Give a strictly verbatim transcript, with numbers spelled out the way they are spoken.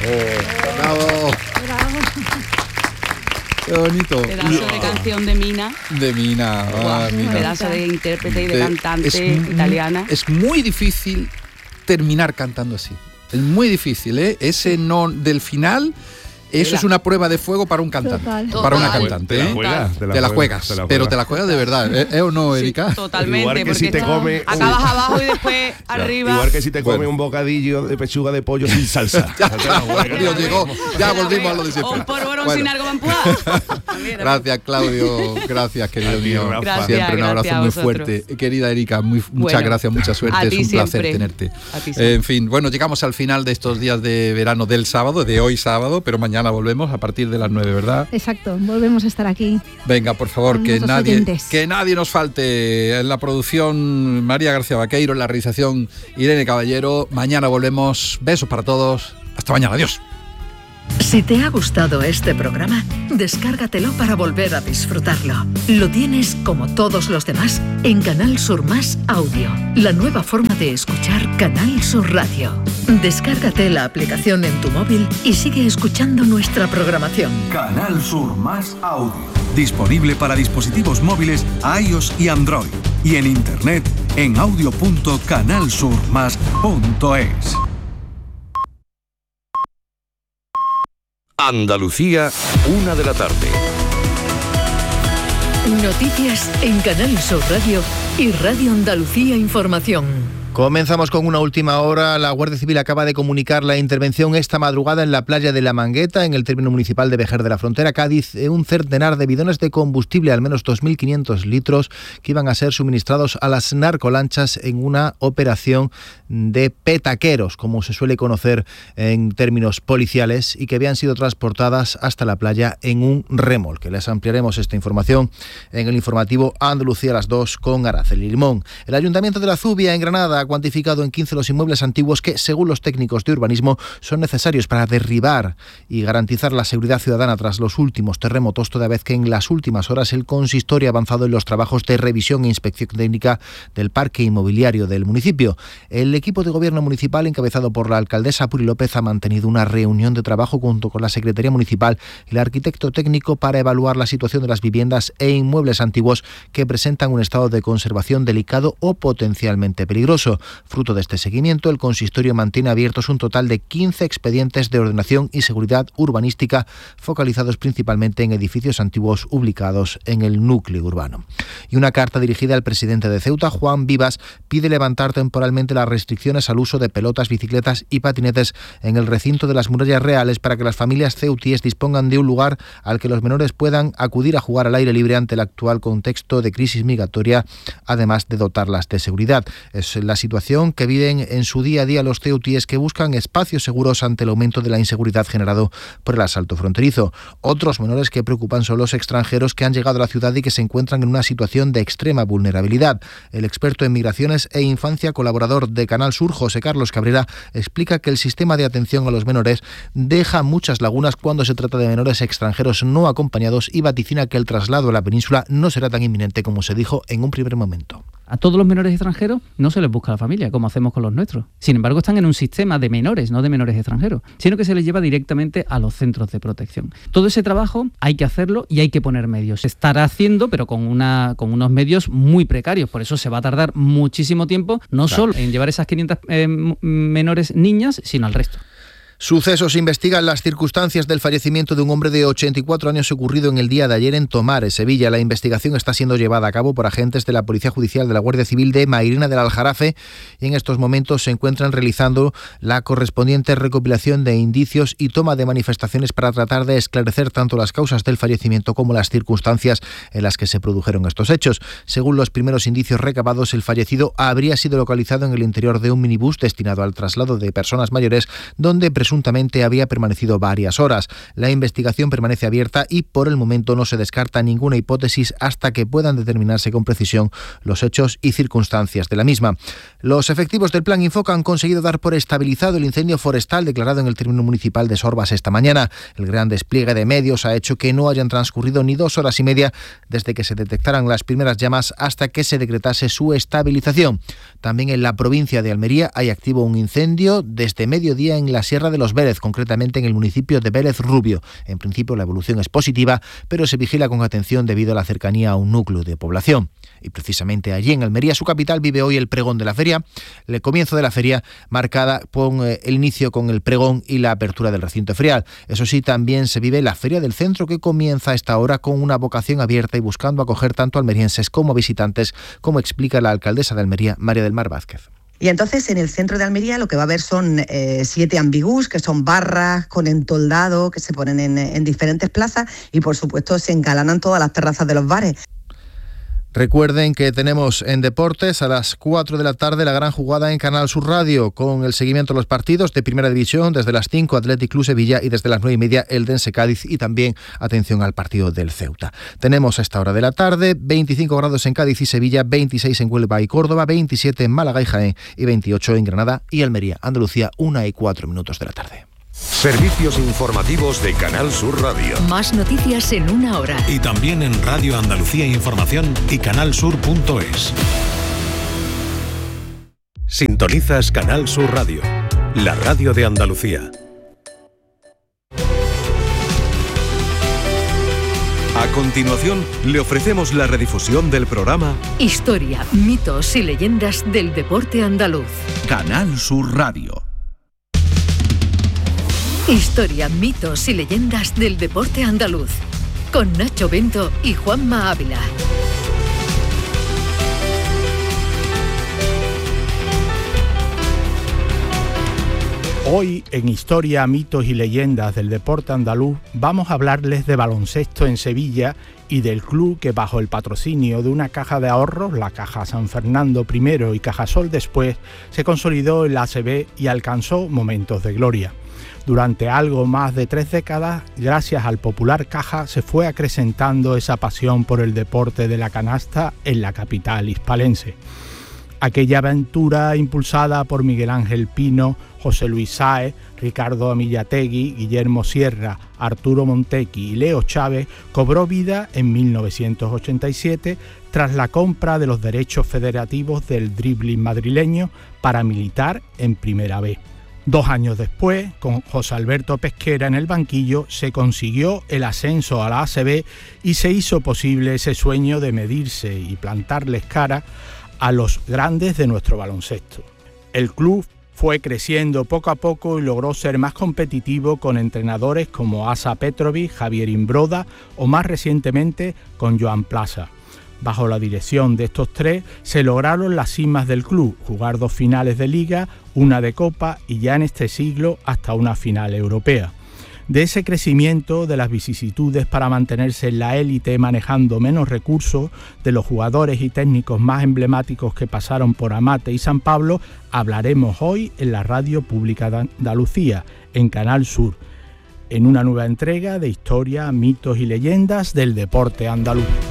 Oh, bravo. Bravo. Qué bonito. Pedazo de canción de Mina. De Mina. Ah, Wow, Mina. Pedazo de intérprete y de, de cantante es, italiana. Es muy difícil terminar cantando así. Es muy difícil, ¿eh? Ese no del final. Eso es una prueba de fuego para un cantante. Total. Para una Total. cantante, ¿eh? Te la juegas, te la juegas, te la pero juegas. te la juegas de verdad, ¿eh? ¿Eh o no, Erika? Sí, totalmente. Igual que porque si te esto- come- acabas Uy. abajo y después arriba. Igual que si te come Bueno. un bocadillo de pechuga de pollo sin salsa. Ya, No te la juegas. Dios, llegó. Ya volvimos a lo de O siempre. un polvorón Bueno. sin algo para empujar. Mira, Gracias, Claudio. Gracias, querido A ti, mío. Rafa. Gracias, Siempre un gracias abrazo a muy vosotros. fuerte. Querida Erika, muy, muchas Bueno, gracias, mucha a suerte. Es ti un placer siempre. tenerte. A ti siempre. En fin, bueno, llegamos al final de estos días de verano del sábado, de hoy sábado, pero mañana volvemos a partir de las nueve, ¿verdad? Exacto, volvemos a estar aquí. Venga, por favor, Con que nuestros nadie, oyentes. que nadie nos falte. En la producción, María García Vaqueiro, en la realización, Irene Caballero. Mañana volvemos. Besos para todos. Hasta mañana. Adiós. Si te ha gustado este programa, descárgatelo para volver a disfrutarlo. Lo tienes, como todos los demás, en Canal Sur Más Audio, la nueva forma de escuchar Canal Sur Radio. Descárgate la aplicación en tu móvil y sigue escuchando nuestra programación. Canal Sur Más Audio. Disponible para dispositivos móviles iOS y Android. Y en internet en audio punto canal sur más punto es. Andalucía, una de la tarde. Noticias en Canal Sur Radio y Radio Andalucía Información. Comenzamos con una última hora. La Guardia Civil acaba de comunicar la intervención esta madrugada en la playa de La Mangueta, en el término municipal de Vejer de la Frontera, Cádiz, un centenar de bidones de combustible, al menos dos mil quinientos litros, que iban a ser suministrados a las narcolanchas en una operación de petaqueros, como se suele conocer en términos policiales, y que habían sido transportadas hasta la playa en un remolque. Les ampliaremos esta información en el informativo Andalucía a las dos con Araceli Limón. El Ayuntamiento de la Zubia, en Granada, ha cuantificado en quince los inmuebles antiguos que, según los técnicos de urbanismo, son necesarios para derribar y garantizar la seguridad ciudadana tras los últimos terremotos, toda vez que en las últimas horas el consistorio ha avanzado en los trabajos de revisión e inspección técnica del parque inmobiliario del municipio. El equipo de gobierno municipal, encabezado por la alcaldesa Puri López, ha mantenido una reunión de trabajo junto con la Secretaría Municipal y el arquitecto técnico para evaluar la situación de las viviendas e inmuebles antiguos que presentan un estado de conservación delicado o potencialmente peligroso. Fruto de este seguimiento, el consistorio mantiene abiertos un total de quince expedientes de ordenación y seguridad urbanística, focalizados principalmente en edificios antiguos ubicados en el núcleo urbano. Y una carta dirigida al presidente de Ceuta, Juan Vivas, pide levantar temporalmente las restricciones al uso de pelotas, bicicletas y patinetes en el recinto de las murallas reales para que las familias ceutíes dispongan de un lugar al que los menores puedan acudir a jugar al aire libre ante el actual contexto de crisis migratoria, además de dotarlas de seguridad. Es la situación que viven en su día a día los ceutíes, que buscan espacios seguros ante el aumento de la inseguridad generado por el asalto fronterizo. Otros menores que preocupan son los extranjeros que han llegado a la ciudad y que se encuentran en una situación de extrema vulnerabilidad. El experto en migraciones e infancia, colaborador de Canal Sur, José Carlos Cabrera, explica que el sistema de atención a los menores deja muchas lagunas cuando se trata de menores extranjeros no acompañados, y vaticina que el traslado a la península no será tan inminente como se dijo en un primer momento. A todos los menores extranjeros no se les busca la familia, como hacemos con los nuestros. Sin embargo, están en un sistema de menores, no de menores extranjeros, sino que se les lleva directamente a los centros de protección. Todo ese trabajo hay que hacerlo y hay que poner medios. Se estará haciendo, pero con, una, con unos medios muy precarios. Por eso se va a tardar muchísimo tiempo, no claro. solo en llevar esas quinientas eh, menores niñas, sino al resto. Sucesos investigan las circunstancias del fallecimiento de un hombre de ochenta y cuatro años ocurrido en el día de ayer en Tomares, Sevilla. La investigación está siendo llevada a cabo por agentes de la Policía Judicial de la Guardia Civil de Mairena del Aljarafe, y en estos momentos se encuentran realizando la correspondiente recopilación de indicios y toma de manifestaciones para tratar de esclarecer tanto las causas del fallecimiento como las circunstancias en las que se produjeron estos hechos. Según los primeros indicios recabados, el fallecido habría sido localizado en el interior de un minibús destinado al traslado de personas mayores, donde presuntamente había permanecido varias horas. La investigación permanece abierta y por el momento no se descarta ninguna hipótesis hasta que puedan determinarse con precisión los hechos y circunstancias de la misma. Los efectivos del Plan Infoca han conseguido dar por estabilizado el incendio forestal declarado en el término municipal de Sorbas esta mañana. El gran despliegue de medios ha hecho que no hayan transcurrido ni dos horas y media desde que se detectaran las primeras llamas hasta que se decretase su estabilización. También en la provincia de Almería hay activo un incendio desde mediodía en la Sierra de de los Vélez, concretamente en el municipio de Vélez Rubio. En principio la evolución es positiva, pero se vigila con atención debido a la cercanía a un núcleo de población. Y precisamente allí en Almería, su capital, vive hoy el pregón de la feria, el comienzo de la feria marcada con el inicio con el pregón y la apertura del recinto ferial. Eso sí, también se vive la Feria del Centro, que comienza a esta hora con una vocación abierta y buscando acoger tanto almerienses como visitantes, como explica la alcaldesa de Almería, María del Mar Vázquez. Y entonces en el centro de Almería lo que va a haber son eh, siete ambigus, que son barras con entoldado que se ponen en, en diferentes plazas y por supuesto se engalanan todas las terrazas de los bares. Recuerden que tenemos en deportes a las cuatro de la tarde la gran jugada en Canal Sur Radio con el seguimiento de los partidos de Primera División desde las cinco Athletic Club Sevilla y desde las nueve y media Eldense Cádiz y también atención al partido del Ceuta. Tenemos a esta hora de la tarde veinticinco grados en Cádiz y Sevilla, veintiséis en Huelva y Córdoba, veintisiete en Málaga y Jaén y veintiocho en Granada y Almería. Andalucía, una y cuatro minutos de la tarde. Servicios informativos de Canal Sur Radio. Más noticias en una hora. Y también en Radio Andalucía Información y canalsur punto es. Sintonizas Canal Sur Radio, la radio de Andalucía. A continuación, le ofrecemos la redifusión del programa Historia, mitos y leyendas del deporte andaluz. Canal Sur Radio. Historia, mitos y leyendas del deporte andaluz. Con Nacho Bento y Juanma Ávila. Hoy en Historia, mitos y leyendas del deporte andaluz vamos a hablarles de baloncesto en Sevilla y del club que bajo el patrocinio de una caja de ahorros, la Caja San Fernando primero y Cajasol después, se consolidó en la A C B y alcanzó momentos de gloria. Durante algo más de tres décadas, gracias al popular Caja, se fue acrecentando esa pasión por el deporte de la canasta en la capital hispalense. Aquella aventura impulsada por Miguel Ángel Pino, José Luis Sáez, Ricardo Amillategui, Guillermo Sierra, Arturo Montequi y Leo Chávez cobró vida en mil novecientos ochenta y siete tras la compra de los derechos federativos del dribbling madrileño para militar en Primera B. Dos años después, con José Alberto Pesquera en el banquillo, se consiguió el ascenso a la A C B y se hizo posible ese sueño de medirse y plantarles cara a los grandes de nuestro baloncesto. El club fue creciendo poco a poco y logró ser más competitivo con entrenadores como Asa Petrovic, Javier Imbroda o más recientemente con Joan Plaza. Bajo la dirección de estos tres se lograron las cimas del club, jugar dos finales de liga, una de copa y ya en este siglo hasta una final europea. De ese crecimiento, de las vicisitudes para mantenerse en la élite manejando menos recursos, de los jugadores y técnicos más emblemáticos que pasaron por Amate y San Pablo, hablaremos hoy en la Radio Pública de Andalucía, en Canal Sur, en una nueva entrega de Historia, mitos y leyendas del deporte andaluz.